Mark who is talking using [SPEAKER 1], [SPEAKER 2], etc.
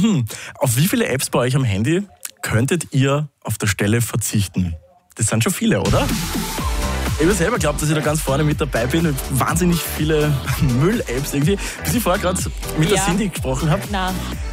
[SPEAKER 1] Auf wie viele Apps bei euch am Handy könntet ihr auf der Stelle verzichten? Das sind schon viele, oder? Ich habe selber geglaubt, dass ich da ganz vorne mit dabei bin. Wahnsinnig viele Müll-Apps irgendwie. Bis ich vorher gerade mit der Cindy gesprochen habe.
[SPEAKER 2] Nein.